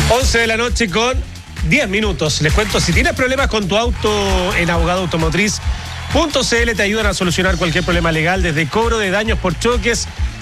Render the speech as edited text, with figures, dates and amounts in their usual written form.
11 de la noche con 10 minutos. Les cuento, si tienes problemas con tu auto, en Abogado Automotriz.cl te ayudan a solucionar cualquier problema legal, desde cobro de daños por choques,